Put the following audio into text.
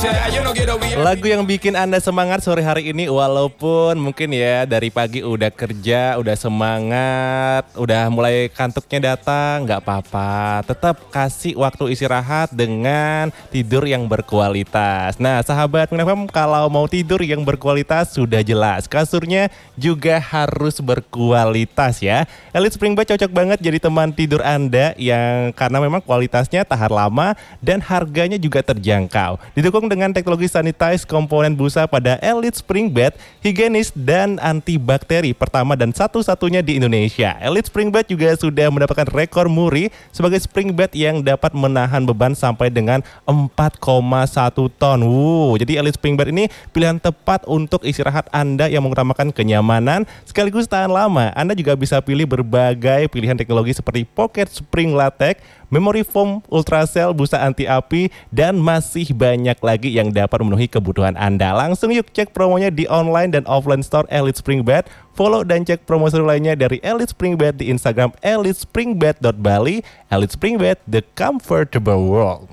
Lagu yang bikin Anda semangat sore hari ini, walaupun mungkin ya dari pagi udah kerja, udah semangat, udah mulai kantuknya datang, nggak apa-apa. Tetap kasih waktu istirahat dengan tidur yang berkualitas. Nah, sahabat Minafam, kalau mau tidur yang berkualitas sudah jelas, kasurnya juga harus berkualitas ya. Elite Spring Bed cocok banget jadi teman tidur Anda yang karena memang kualitasnya tahan lama dan harganya juga terjangkau. Didukung dengan teknologi sanitize komponen busa pada Elite Spring Bed, higienis dan antibakteri pertama dan satu-satunya di Indonesia. Elite Spring Bed juga sudah mendapatkan rekor muri sebagai spring bed yang dapat menahan beban sampai dengan 4,1 ton. Jadi Elite Spring Bed ini pilihan tepat untuk istirahat Anda yang mengutamakan kenyamanan sekaligus tahan lama. Anda juga bisa pilih berbagai pilihan teknologi seperti Pocket Spring Latex, Memory Foam Ultracell busa anti api, dan masih banyak lagi yang dapat memenuhi kebutuhan Anda. Langsung yuk cek promonya di online dan offline store Elite Spring Bed. Follow dan cek promo seru lainnya dari Elite Spring Bed di Instagram elitespringbed.bali. Elite Spring Bed, the comfortable world.